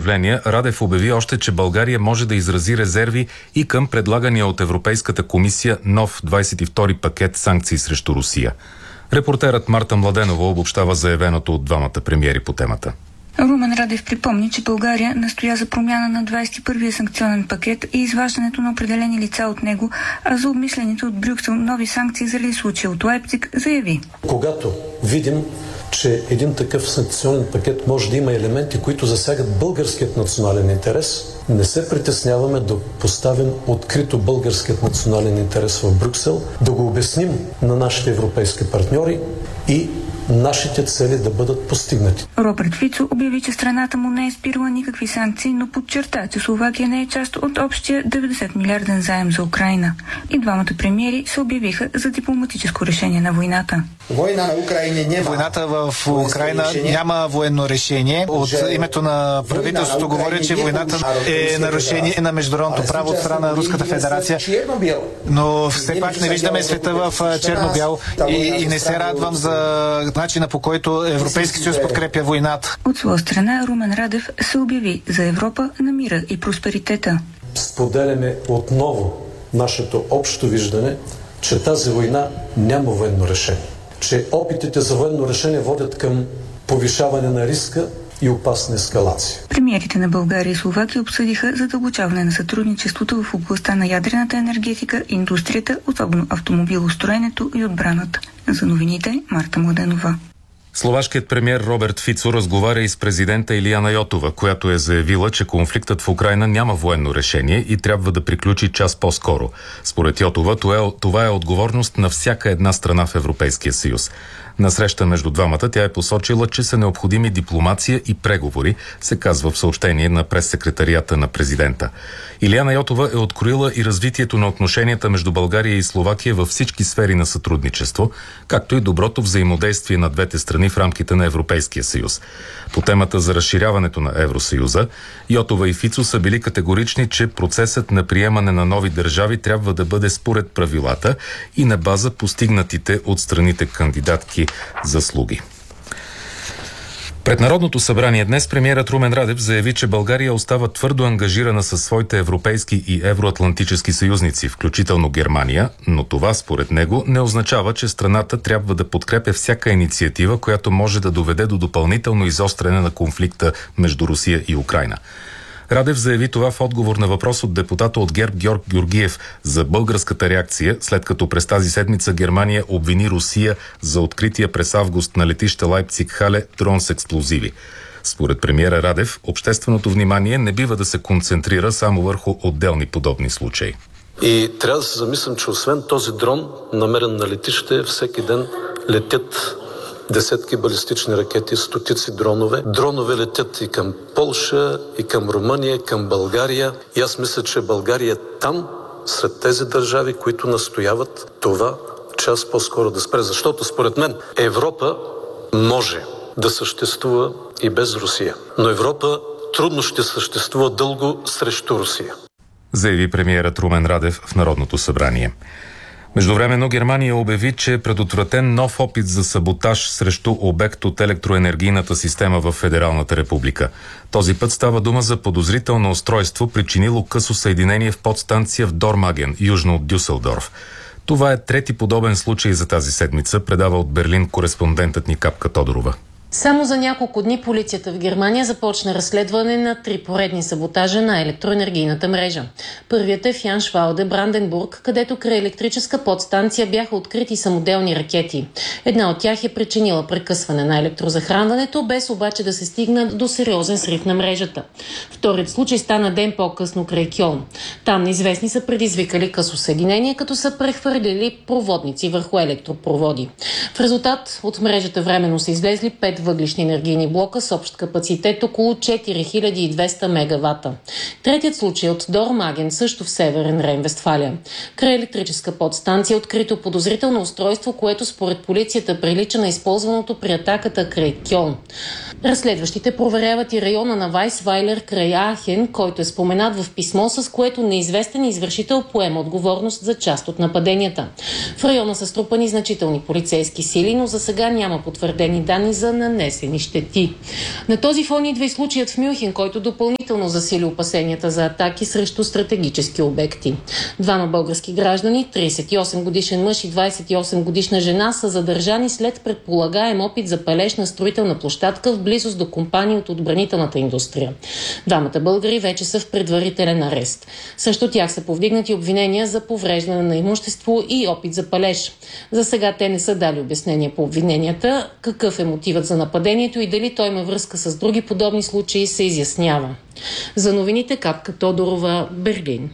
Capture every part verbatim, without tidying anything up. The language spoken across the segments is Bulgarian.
изявления Радев обяви още, че България може да изрази резерви и към предлагания от Европейската комисия нов двадесет и втори пакет санкции срещу Русия. Репортерът Марта Младенова обобщава заявеното от двамата премиери по темата. Румен Радев припомни, че България настоя за промяна на двадесет и първия санкционен пакет и изваждането на определени лица от него, а за обмислените от Брюксел нови санкции заради случая от Лайпциг заяви. Когато видим, че един такъв санкционен пакет може да има елементи, които засягат българският национален интерес, не се притесняваме да поставим открито българският национален интерес в Брюксел, да го обясним на нашите европейски партньори и нашите цели да бъдат постигнати. Роберт Фицо обяви, че страната му не е спирала никакви санкции, но подчерта, че Словакия не е част от общия деветдесет милиарден заем за Украйна. И двамата премиери се обявиха за дипломатическо решение на войната. Война на Украйна няма. Войната в Украйна няма военно решение. От името на правителството говоря, че войната е нарушение на международното право от страна на Руската федерация. Но все пак не виждаме света в черно-бял и, и не се радвам за начина, по който Европейски съюз подкрепя войната. От своя страна Румен Радев се обяви за Европа на мира и просперитета. Споделяме отново нашето общо виждане, че тази война няма военно решение. Че опитите за военно решение водят към повишаване на риска и опасна ескалация. Премиерите на България и Словакия обсъдиха задълбочаване на сътрудничеството в областта на ядрената енергетика, индустрията, особено автомобилостроенето и отбраната. За новините Марта Младенова. Словашкият премиер Роберт Фицо разговаря и с президента Илияна Йотова, която е заявила, че конфликтът в Украйна няма военно решение и трябва да приключи час по-скоро. Според Йотова, това е отговорност на всяка една страна в Европейския съюз. На среща между двамата тя е посочила, че са необходими дипломация и преговори, се казва в съобщение на прессекретарията на президента. Илияна Йотова е откроила и развитието на отношенията между България и Словакия във всички сфери на сътрудничество, както и доброто взаимодействие на двете страни в рамките на Европейския съюз. По темата за разширяването на Евросъюза, Йотова и Фицо са били категорични, че процесът на приемане на нови държави трябва да бъде според правилата и на база постигнатите от страните кандидатки заслуги. Пред Народното събрание днес премиерът Румен Радев заяви, че България остава твърдо ангажирана със своите европейски и евроатлантически съюзници, включително Германия, но това според него не означава, че страната трябва да подкрепя всяка инициатива, която може да доведе до допълнително изостряне на конфликта между Русия и Украйна. Радев заяви това в отговор на въпрос от депутата от ГЕРБ Георг Георгиев за българската реакция, след като през тази седмица Германия обвини Русия за открития през август на летище Лайпциг-Хале дрон с експлозиви. Според премиера Радев, общественото внимание не бива да се концентрира само върху отделни подобни случаи. И трябва да се замислям, че освен този дрон, намерен на летище, всеки ден летят десетки балистични ракети, стотици дронове. Дронове летят и към Полша, и към Румъния, и към България. И аз мисля, че България е там, сред тези държави, които настояват това час по-скоро да спре. Защото според мен Европа може да съществува и без Русия. Но Европа трудно ще съществува дълго срещу Русия. Заяви премиерът Румен Радев в Народното събрание. Междувременно Германия обяви, че е предотвратен нов опит за саботаж срещу обект от електроенергийната система в Федералната република. Този път става дума за подозрително устройство, причинило късо съединение в подстанция в Дормаген, южно от Дюселдорф. Това е трети подобен случай за тази седмица, предава от Берлин кореспондентът ни Капка Тодорова. Само за няколко дни полицията в Германия започна разследване на три поредни саботажа на електроенергийната мрежа. Първият е в Яншвалде, Бранденбург, където край електрическа подстанция бяха открити самоделни ракети. Една от тях е причинила прекъсване на електрозахранването, без обаче да се стигна до сериозен срив на мрежата. Вторият случай стана ден по-късно край Кьолн. Там неизвестни са предизвикали късо съединение, като са прехвърлили проводници върху електропроводи. В резултат от мрежата временно са излезли пет въглишни енергийни блока с общ капацитет около четири хиляди и двеста мегавата. Третият случай от Дормаген, също в Северен Рейн-Вестфалия. Край електрическа подстанция е открито подозрително устройство, което според полицията прилича на използваното при атаката край Кьолн. Разследващите проверяват и района на Вайсвайлер край Ахен, който е споменат в писмо, с което неизвестен извършител поема отговорност за част от нападенията. В района са струпани значителни полицейски сили, но за сега няма потвърдени данни за нанесени щети. На този фон идва и случаят в Мюнхен, който допълнително допълнително засили опасенията за атаки срещу стратегически обекти. Двама български граждани, тридесет и осем годишен мъж и двадесет и осем годишна жена, са задържани след предполагаем опит за палеж на строителна площадка в близост до компании от отбранителната индустрия. Двамата българи вече са в предварителен арест. Също тях са повдигнати обвинения за повреждане на имущество и опит за палеж. За сега те не са дали обяснение по обвиненията. Какъв е мотивът за нападението и дали той има връзка с други подобни случаи, се изяснява. За новините Капка Тодорова, Берлин.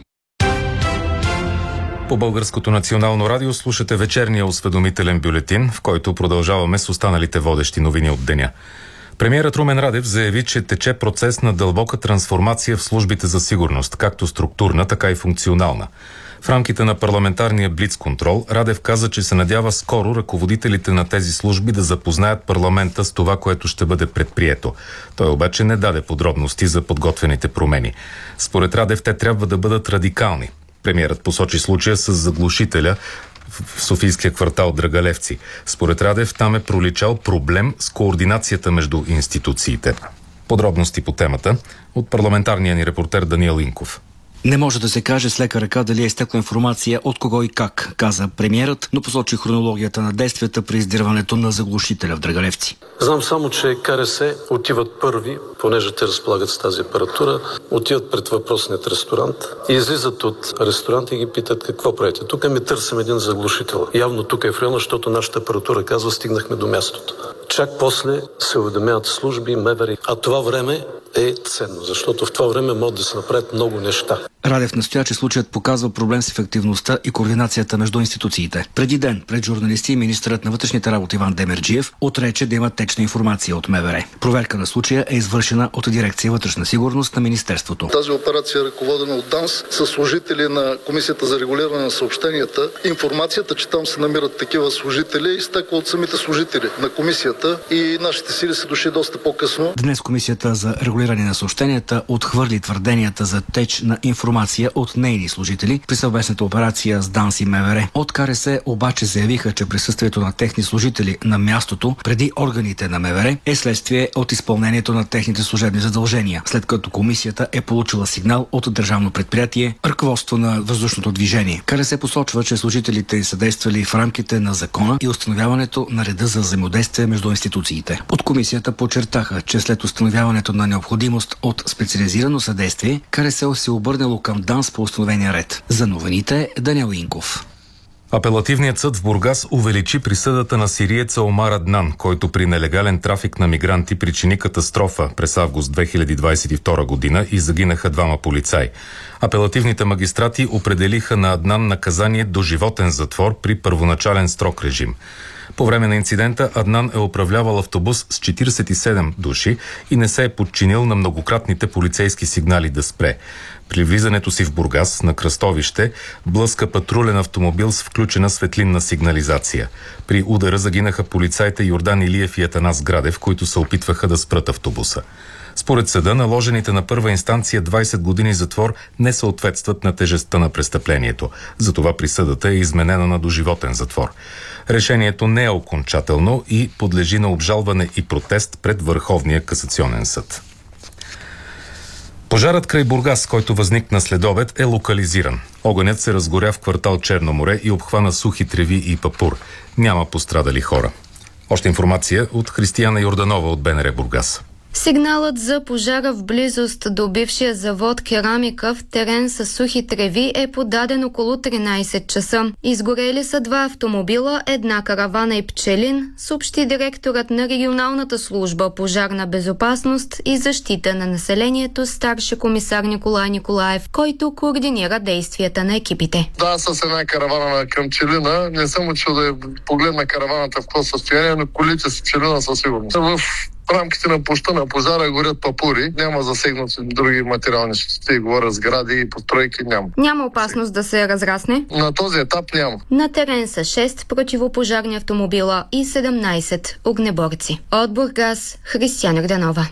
По Българското национално радио слушате вечерния осведомителен бюлетин, в който продължаваме с останалите водещи новини от деня. Премиерът Румен Радев заяви, че тече процес на дълбока трансформация в службите за сигурност, както структурна, така и функционална. В рамките на парламентарния блицконтрол Радев каза, че се надява скоро ръководителите на тези служби да запознаят парламента с това, което ще бъде предприето. Той обаче не даде подробности за подготвените промени. Според Радев те трябва да бъдат радикални. Премиерът посочи случая с заглушителя в Софийския квартал Драгалевци. Според Радев там е проличал проблем с координацията между институциите. Подробности по темата от парламентарния ни репортер Даниел Инков. Не може да се каже с лека ръка дали е изтекла информация от кого и как, каза премиерът, но посочи хронологията на действията при издирването на заглушителя в Драгалевци. Знам само, че КРС отиват първи, понеже те разполагат с тази апаратура, отиват пред въпросният ресторант и излизат от ресторанта и ги питат какво правите. Тук ми търсим един заглушител. Явно тук е в района, защото нашата апаратура казва, стигнахме до мястото. Чак после се уведомяват служби, МВР. А това време е ценно, защото в това време могат да се направят много неща. Радев настоя, че случаят показва проблем с ефективността и координацията между институциите. Преди ден, пред журналисти, министърът на вътрешните работи Иван Демерджиев отрече да има течна информация от МВР. Проверка на случая е извършена от дирекция вътрешна сигурност на министерството. Тази операция е ръководена от ДАНС с служители на Комисията за регулиране на съобщенията. Информацията, че там се намират такива служители, е изтекла от самите служители на комисията и нашите сили са дошли доста по-късно. Днес Комисията за регулиране на съобщенията отхвърли твърденията за теч на информация от нейни служители при съвместната операция с ДАНС и МВР. От КРС обаче заявиха, че присъствието на техни служители на мястото преди органите на МВР е следствие от изпълнението на техните служебни задължения, след като комисията е получила сигнал от държавно предприятие ръководство на въздушното движение. КРС посочва, че служителите са действали в рамките на закона и установяването на реда за взаимодействие между институциите. От комисията подчертаха, че след установяването на необходимост от специализирано съдействие, КРС се обърнало към ДАНС по установения ред. За новините Даниел Инков. Апелативният съд в Бургас увеличи присъдата на сириеца Омар Аднан, който при нелегален трафик на мигранти причини катастрофа през август две хиляди двадесет и втора година и загинаха двама полицаи. Апелативните магистрати определиха на Аднан наказание доживотен затвор при първоначален строг режим. По време на инцидента Аднан е управлявал автобус с четиридесет и седем души и не се е подчинил на многократните полицейски сигнали да спре. При влизането си в Бургас на кръстовище блъска патрулен автомобил с включена светлинна сигнализация. При удара загинаха полицаите Йордан Илиев и Атанас Градев, които се опитваха да спрат автобуса. Според съда, наложените на първа инстанция двадесет години затвор не съответстват на тежестта на престъплението. Затова присъдата е изменена на доживотен затвор. Решението не е окончателно и подлежи на обжалване и протест пред Върховния касационен съд. Пожарът край Бургас, който възникна след обед, е локализиран. Огънят се разгоря в квартал Черно море и обхвана Сухи треви и Папур. Няма пострадали хора. Още информация от Християна Йорданова от БНР Бургас. Сигналът за пожара в близост до бившия завод керамика в терен с сухи треви е подаден около тринадесет часа. Изгорели са два автомобила, една каравана и пчелин, съобщи директорът на регионалната служба пожарна безопасност и защита на населението старши комисар Николай Николаев, който координира действията на екипите. Да, с една каравана към пчелина. Не съм учил да погледна караваната в какво състояние, но колите с пчелина със сигурност. В В рамките на площта на пожара горят папури. Няма засегнати други материални щети, говоря сгради и постройки няма. Няма опасност да се разрасне? На този етап няма. На терен са шест противопожарни автомобила и седемнадесет огнеборци. От Бургас, Християна Гранова.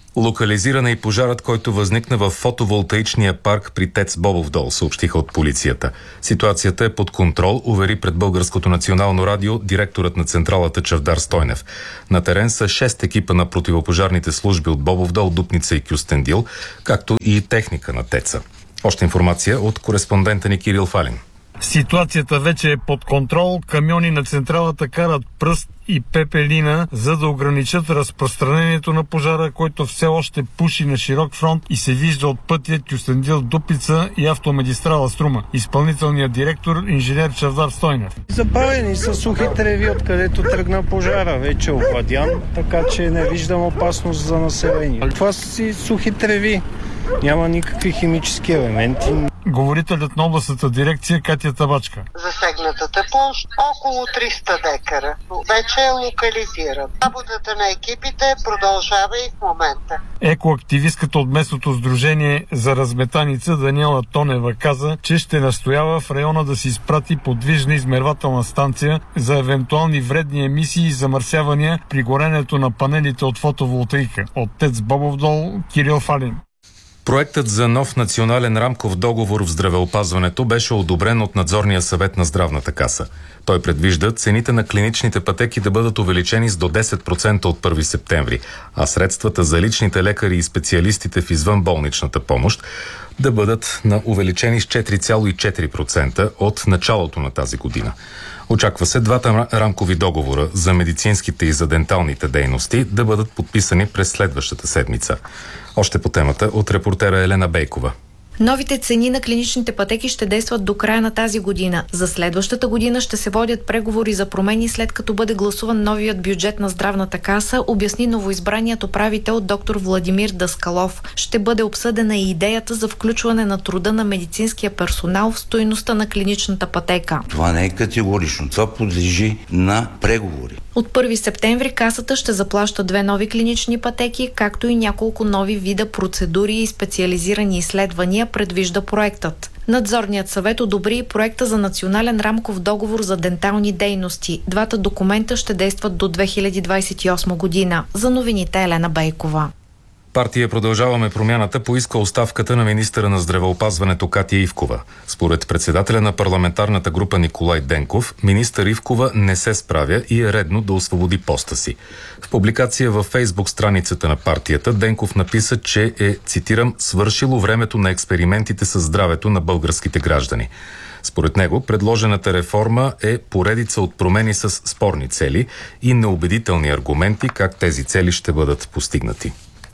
Локализиран е и пожарът, който възникна в фотоволтаичния парк при ТЕЦ Бобов дол, съобщиха от полицията. Ситуацията е под контрол, увери пред Българското национално радио директорът на централата Чавдар Стойнев. На терен са шест екипа на противопожарните служби от Бобов дол, Дупница и Кюстендил, както и техника на ТЕЦа. Още информация от кореспондента ни Кирил Фалин. Ситуацията вече е под контрол. Камиони на централата карат пръст и пепелина, за да ограничат разпространението на пожара, който все още пуши на широк фронт и се вижда от пътя Кюстендил Дупница и автомагистрала Струма. Изпълнителният директор, инженер Чавдар Стойнев. Забавени са сухи треви, откъдето тръгна пожара. Вече е овладян, така че не виждам опасност за население. Това са сухи треви. Няма никакви химически елементи. Говорителят на областната дирекция Катя Табачка. Засегнатата площ около триста декара. Вече е локализиран. Работата на екипите продължава и в момента. Екоактивистката от местното сдружение за разметаница Даниела Тонева каза, че ще настоява в района да се изпрати подвижна измервателна станция за евентуални вредни емисии и замърсявания при горенето на панелите от фотоволтаика. От ТЕЦ Бобов дол, Кирил Фалин. Проектът за нов национален рамков договор в здравеопазването беше одобрен от надзорния съвет на Здравната каса. Той предвижда цените на клиничните пътеки да бъдат увеличени с до десет процента от първи септември, а средствата за личните лекари и специалистите в извънболничната помощ да бъдат на увеличени с четири цяло и четири процента от началото на тази година. Очаква се двата рамкови договора за медицинските и за денталните дейности да бъдат подписани през следващата седмица. Още по темата от репортера Елена Бейкова. Новите цени на клиничните пътеки ще действат до края на тази година. За следващата година ще се водят преговори за промени, след като бъде гласуван новият бюджет на Здравната каса, обясни новоизбраният управител доктор Владимир Даскалов. Ще бъде обсъдена и идеята за включване на труда на медицинския персонал в стойността на клиничната пътека. Това не е категорично. Това подлежи на преговори. От първи септември касата ще заплаща две нови клинични пътеки, както и няколко нови вида процедури и специализирани изследвания, предвижда проектът. Надзорният съвет одобри проекта за национален рамков договор за дентални дейности. Двата документа ще действат до две хиляди двадесет и осма година. За новините Елена Бейкова. Партия Продължаваме промяната поиска оставката на министъра на здравеопазването Катя Ивкова. Според председателя на парламентарната група Николай Денков, министър Ивкова не се справя и е редно да освободи поста си. В публикация във Фейсбук страницата на партията Денков написа, че е, цитирам, свършило времето на експериментите с здравето на българските граждани. Според него, предложената реформа е поредица от промени с спорни цели и неубедителни аргументи как тези цели ще бъдат постигнати.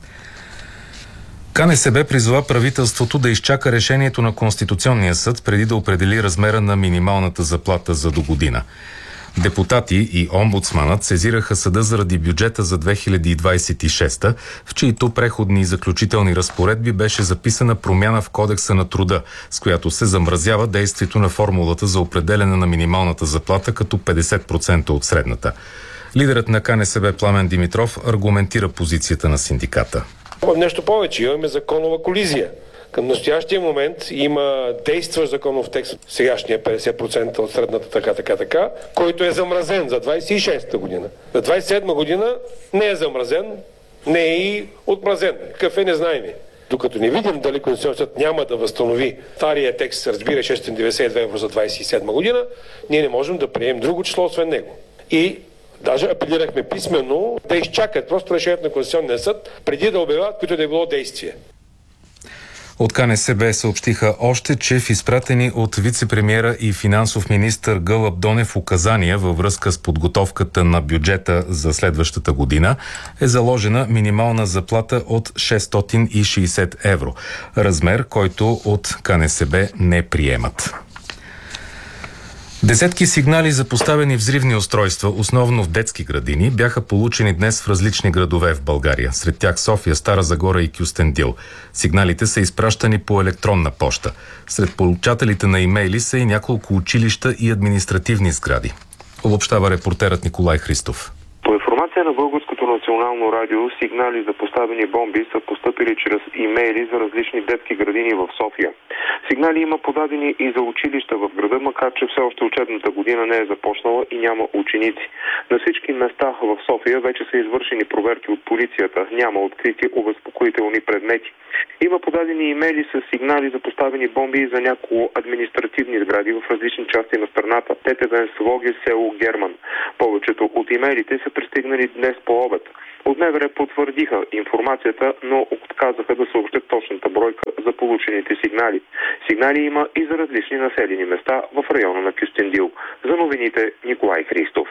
КНСБ призова правителството да изчака решението на Конституционния съд преди да определи размера на минималната заплата за до година. Депутати и омбудсманът сезираха съда заради бюджета за две хиляди двадесет и шеста, в чието преходни и заключителни разпоредби беше записана промяна в Кодекса на труда, с която се замразява действието на формулата за определяне на минималната заплата като петдесет процента от средната. Лидерът на КНСБ Пламен Димитров аргументира позицията на синдиката. Нещо повече, имаме законова колизия. Към настоящия момент има действащ законов текст, сегашния петдесет процента от средната така, така, така, който е замразен за двадесет и шеста година. За двадесет и седма година не е замразен, не е и отмразен. Какъв е, не знаем. Докато не видим дали Конституционният съд няма да възстанови стария текст, разбира шестстотин деветдесет и две евро за двадесет и седма година, ние не можем да приемем друго число, освен него. И даже апелирахме писменно да изчакат просто решението на Конституционния съд, преди да обявяват които да е било действие. От КНСБ съобщиха още, че в изпратени от вице-премиера и финансов министър Гълъб Донев указания във връзка с подготовката на бюджета за следващата година е заложена минимална заплата от шестстотин и шейсет евро. Размер, който от КНСБ не приемат. Десетки сигнали за поставени взривни устройства, основно в детски градини, бяха получени днес в различни градове в България. Сред тях София, Стара Загора и Кюстендил. Сигналите са изпращани по електронна поща. Сред получателите на имейли са и няколко училища и административни сгради. Обобщава репортерът Николай Христов. По информация на Българското национално национално радио сигнали за поставени бомби са постъпили чрез имейли за различни детски градини в София. Сигнали има подадени и за училища в града, макар че все още учебната година не е започнала и няма ученици. На всички места в София вече са извършени проверки от полицията. Няма открити обезпокоителни предмети. Има подадени имейли с сигнали за поставени бомби за няколко административни сгради в различни части на страната. Тетевен, Своге, село Герман. Повечето от имейлите са пристигнали днес по обед. От МВР потвърдиха информацията, но отказаха да съобщат точната бройка за получените сигнали. Сигнали има и за различни населени места в района на Кюстендил. За новините Николай Христов.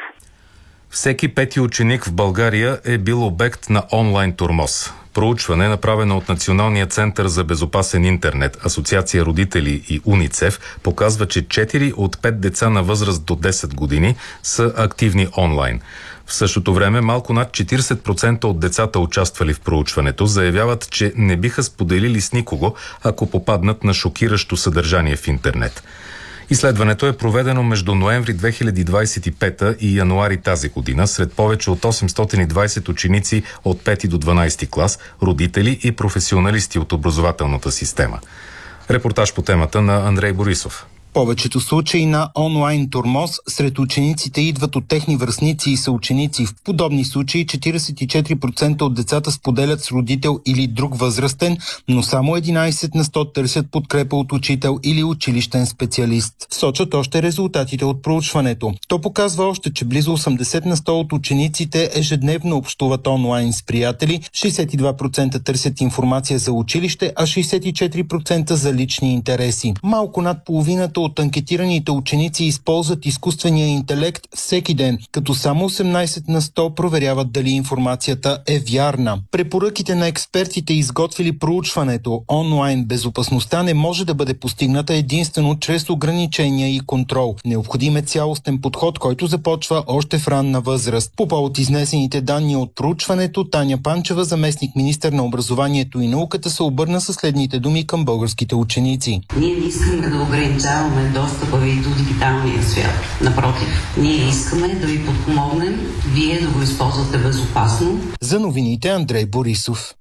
Всеки пети ученик в България е бил обект на онлайн тормоз. Проучване, направено от Националния център за безопасен интернет, Асоциация родители и УНИЦЕФ, показва, че четири от пет деца на възраст до десет години са активни онлайн. В същото време малко над четиридесет процента от децата, участвали в проучването, заявяват, че не биха споделили с никого, ако попаднат на шокиращо съдържание в интернет. Изследването е проведено между ноември две хиляди двадесет и пета и януари тази година сред повече от осемстотин и двадесет ученици от пети до дванадесети клас, родители и професионалисти от образователната система. Репортаж по темата на Андрей Борисов. Повечето случаи на онлайн тормоз сред учениците идват от техни връстници и съученици. В подобни случаи четиридесет и четири процента от децата споделят с родител или друг възрастен, но само единадесет на сто търсят подкрепа от учител или училищен специалист. Сочат още резултатите от проучването. То показва още, че близо осемдесет на сто от учениците ежедневно общуват онлайн с приятели, шестдесет и два процента търсят информация за училище, а шестдесет и четири процента за лични интереси. Малко над половината от анкетираните ученици използват изкуствения интелект всеки ден, като само осемнадесет на сто проверяват дали информацията е вярна. Препоръките на експертите, изготвили проучването онлайн безопасността, не може да бъде постигната единствено чрез ограничения и контрол. Необходим е цялостен подход, който започва още в ранна възраст. По повод изнесените данни от проучването, Таня Панчева, заместник министър на образованието и науката, се обърна със следните думи към българските ученици. Ние не искаме да ограничаваме достъпа ви до дигиталния свят. Напротив, ние искаме да ви подпомогнем, вие да го използвате безопасно. За новините Андрей Борисов.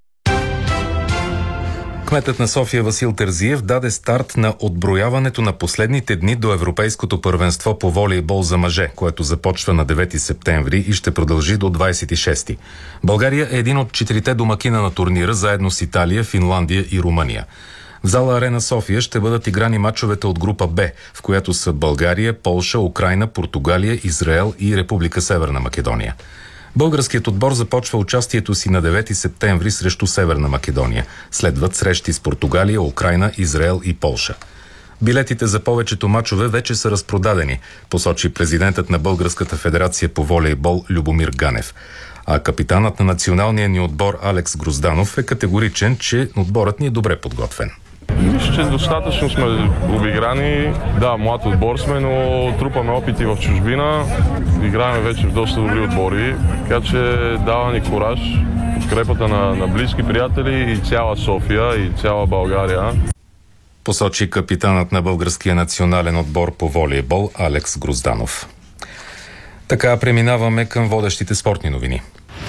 Кметът на София Васил Терзиев даде старт на отброяването на последните дни до Европейското първенство по волейбол за мъже, което започва на девети септември и ще продължи до двадесет и шести. България е един от четирите домакина на турнира, заедно с Италия, Финландия и Румъния. В зала Арена София ще бъдат играни мачовете от група Б, в която са България, Полша, Украйна, Португалия, Израел и Република Северна Македония. Българският отбор започва участието си на девети септември срещу Северна Македония. Следват срещи с Португалия, Украйна, Израел и Полша. Билетите за повечето мачове вече са разпродадени, посочи президентът на Българската федерация по волейбол Любомир Ганев. А капитанът на националния ни отбор Алекс Грозданов е категоричен, че отборът ни е добре подготвен. Виж, че достатъчно сме обиграни. Да, млад отбор сме, но трупаме опити в чужбина. Играем вече в доста добри отбори, така че дава ни кураж, подкрепата на, на близки приятели и цяла София и цяла България. Посочи капитанът на българския национален отбор по волейбол Алекс Грозданов. Така преминаваме към водещите спортни новини.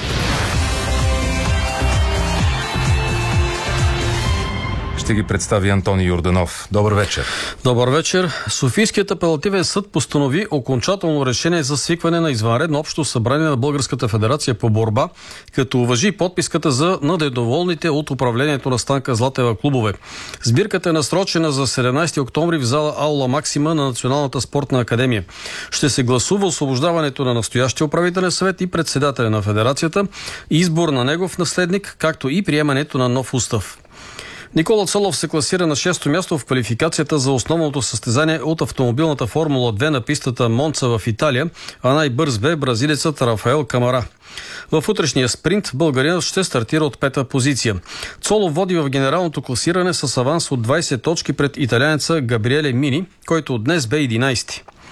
Ще ги представи Антони Йорданов. Добър вечер. Добър вечер. Софийският апелативен съд постанови окончателно решение за свикване на извънредно общо събрание на Българската федерация по борба, като уважи подписката за недоволните от управлението на Станка Златева клубове. Сбирката е насрочена за седемнадесети октомври в зала Аула Максима на Националната спортна академия. Ще се гласува освобождаването на настоящия управителен съвет и председателя на федерацията, избор на негов наследник, както и приемането на нов устав. Никола Цолов се класира на шесто място в квалификацията за основното състезание от автомобилната Формула две на пистата Монца в Италия, а най-бърз бе бразилецът Рафаел Камара. В утрешния спринт българинът ще стартира от пета позиция. Цолов води в генералното класиране с аванс от двадесет точки пред италианеца Габриеле Мини, който днес бе единадесети.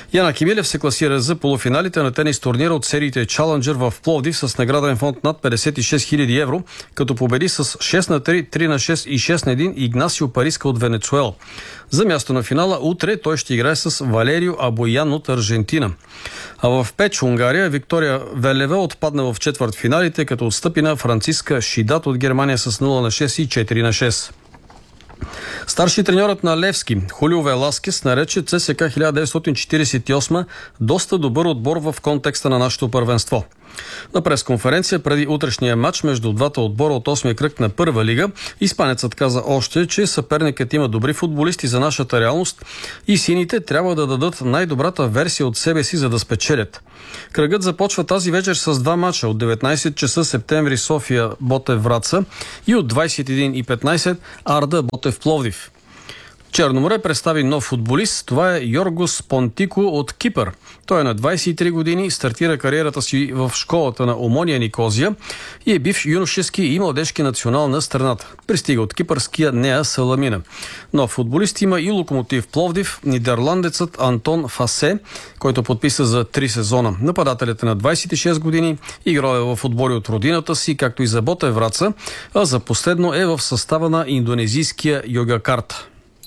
Яна Емилев се класира за полуфиналите на тенис турнира от сериите Challenger в Пловдив с награден фонд над петдесет и шест хиляди евро, като победи с шест на три, три на шест и шест на един Игнасио Париска от Венецуела. За място на финала утре той ще играе с Валерио Абоян от Аржентина. А в Печ, Унгария, Виктория Велева отпадна в четвъртфиналите, като отстъпи на Франциска Шидат от Германия с нула на шест и четири на шест. Старши треньорът на Левски, Хулио Веласкес, нарече ЦСКА хиляда деветстотин четиридесет и осма доста добър отбор в контекста на нашето първенство. На пресконференция преди утрешния матч между двата отбора от осмия кръг на първа лига, испанецът каза още, че съперникът има добри футболисти за нашата реалност и сините трябва да дадат най-добрата версия от себе си, за да спечелят. Кръгът започва тази вечер с два матча от деветнайсет часа Септември София Ботев Враца и от двайсет и един и петнайсет Арда Ботев Пловдив. Черноморе представи нов футболист. Това е Йоргос Понтико от Кипър. Той е на двайсет и три години, стартира кариерата си в школата на Омония Никозия и е бивш юношески и младежки национал на страната. Пристига от кипърския Неа Саламина. Нов футболист има и Локомотив Пловдив, нидерландецът Антон Фасе, който подписа за три сезона. Нападателят е на двайсет и шест години, играл е в отбори от родината си, както и за Ботев Враца, а за последно е в състава на индонезийския Йогякарта.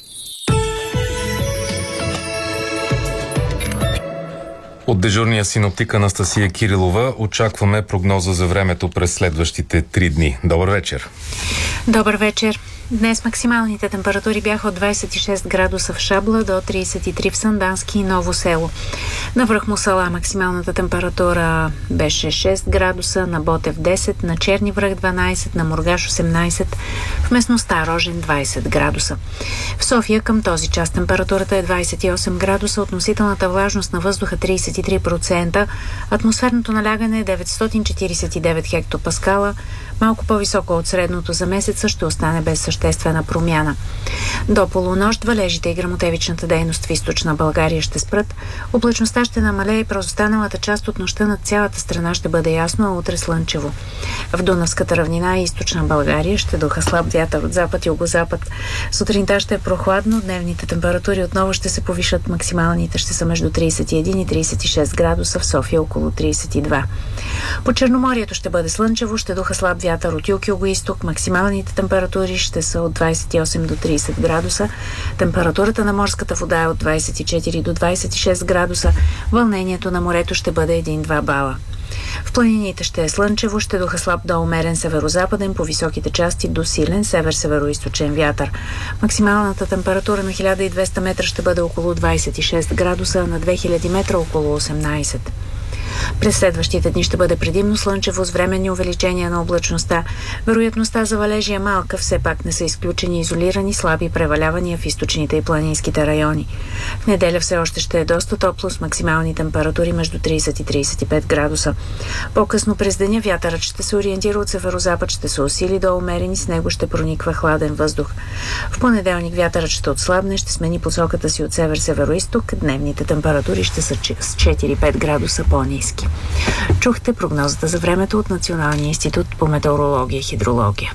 От дежурния синоптик Анастасия Кирилова очакваме прогноза за времето през следващите три дни. Добър вечер! Добър вечер! Днес максималните температури бяха от двайсет и шест градуса в Шабла до трийсет и три в Сандански и Ново село. На връх Мусала максималната температура беше шест градуса, на Ботев десет, на Черни връх дванайсет, на Мургаш осемнайсет, в местността Рожен двайсет градуса. В София към този час температурата е двайсет и осем градуса, относителната влажност на въздуха трийсет и три процента, атмосферното налягане е деветстотин четирийсет и девет хектопаскала, малко по-високо от средното за месеца, ще остане без съществена промяна. До полунощ валежите и гръмотевичната дейност в източна България ще спрат, облачността ще намалее и през останалата част от нощта над цялата страна ще бъде ясно, а утре слънчево. В Дунавската равнина и източна България ще духа слаб вятър от запад и югозапад. Сутринта ще е прохладно, дневните температури отново ще се повишат, максималните ще са между трийсет и един и трийсет и шест градуса, в София около трийсет и два. По Черноморието ще бъде слънчево, ще духа слаб вятър от юг-юго-исток, максималните температури ще са от двайсет и осем до трийсет градуса, температурата на морската вода е от двайсет и четири до двайсет и шест градуса, вълнението на морето ще бъде един-два бала. В планините ще е слънчево, ще духа слаб до умерен северо-западен, по високите части до силен север-северо-источен вятър. Максималната температура на хиляда и двеста метра ще бъде около двайсет и шест градуса, а на две хиляди метра около осемнайсет. През следващите дни ще бъде предимно слънчево с временни увеличения на облачността. Вероятността за валежи е малка, все пак не са изключени изолирани слаби превалявания в източните и планинските райони. В неделя все още ще е доста топло с максимални температури между трийсет и трийсет и пет градуса. По-късно през деня вятърът ще се ориентира от северозапад, ще се усили до умерен и с него ще прониква хладен въздух. В понеделник вятърът ще отслабне, ще смени посоката си от север-североизток. Дневните температури ще са с четири-пет градуса по-ниски. Чухте прогнозата за времето от Националния институт по метеорология и хидрология.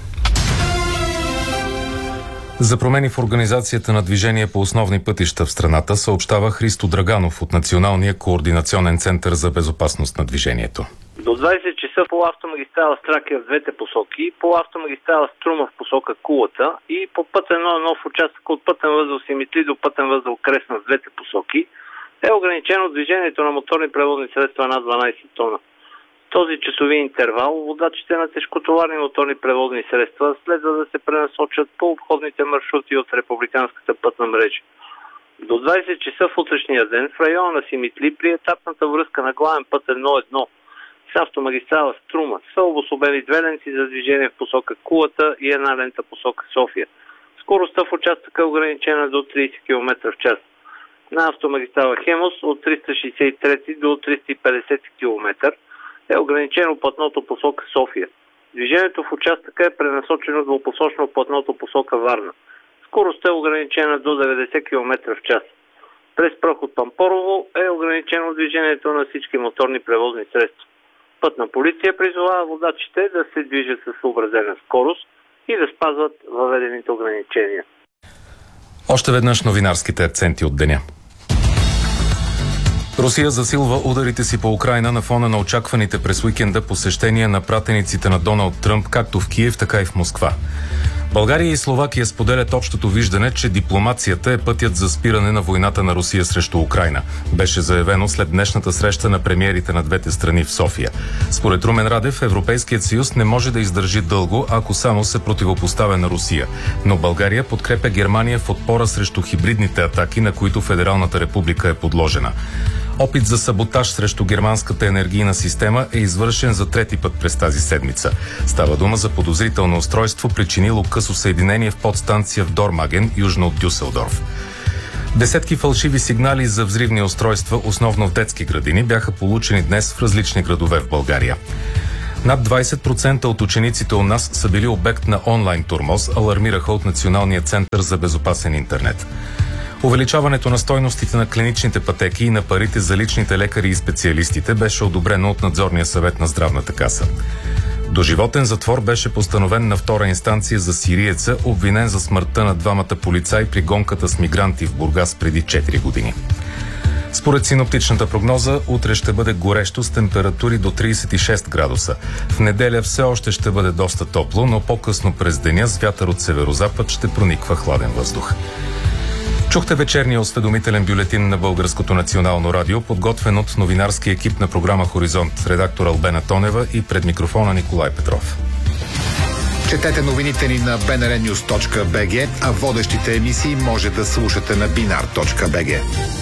За промени в организацията на движение по основни пътища в страната съобщава Христо Драганов от Националния координационен център за безопасност на движението. До двайсет часа по автомагистрала Стракия в двете посоки, по автомагистрала Струма в посока Кулата и по път едно нов участък от пътен възел Симитли до пътен възел Кресна в двете посоки е ограничено движението на моторни превозни средства над дванайсет тона. В този часови интервал водачите на тежкотоварни моторни превозни средства следва да се пренасочат по обходните маршрути от републиканската пътна мрежа. До двайсет часа в утрешния ден в района на Симитли при етапната връзка на главен път едно едно с автомагистрала Струма са обособени две ленти за движение в посока Кулата и една лента посока София. Скоростта в участъка е ограничена до трийсет километра в час. На автомагистрала Хемос от триста шейсет и три до триста и петдесет километра е ограничено платното посока София. Движението в участъка е пренасочено двупосочно платното посока Варна. Скоростта е ограничена до деветдесет километра в час. През проход Пампорово е ограничено движението на всички моторни превозни средства. Пътна полиция призовава водачите да се движат със съобразена скорост и да спазват въведените ограничения. Още веднъж новинарските акценти от деня. Русия засилва ударите си по Украйна на фона на очакваните през уикенда посещения на пратениците на Доналд Тръмп, както в Киев, така и в Москва. България и Словакия споделят общото виждане, че дипломацията е пътят за спиране на войната на Русия срещу Украйна. Беше заявено след днешната среща на премиерите на двете страни в София. Според Румен Радев, Европейският съюз не може да издържи дълго, ако само се противопоставя на Русия. Но България подкрепя Германия в отпора срещу хибридните атаки, на които Федералната република е подложена. Опит за саботаж срещу германската енергийна система е извършен за трети път през тази седмица. Става дума за подозрително устройство, причинило късо съединение в подстанция в Дормаген, южно от Дюселдорф. Десетки фалшиви сигнали за взривни устройства, основно в детски градини, бяха получени днес в различни градове в България. Над двайсет процента от учениците у нас са били обект на онлайн тормоз, алармираха от Националния център за безопасен интернет. Увеличаването на стойностите на клиничните пътеки и на парите за личните лекари и специалистите беше одобрено от Надзорния съвет на Здравната каса. Доживотен затвор беше постановен на втора инстанция за сириеца, обвинен за смъртта на двамата полицаи при гонката с мигранти в Бургас преди четири години. Според синоптичната прогноза, утре ще бъде горещо с температури до трийсет и шест градуса. В неделя все още ще бъде доста топло, но по-късно през деня с вятър от северозапад ще прониква хладен въздух. Чухте вечерния осведомителен бюлетин на Българското национално радио, подготвен от новинарски екип на програма Хоризонт, редактор Албена Тонева и пред микрофона Николай Петров. Четете новините ни на би ен ар нюз точка би джи, а водещите емисии може да слушате на бинар точка би джи.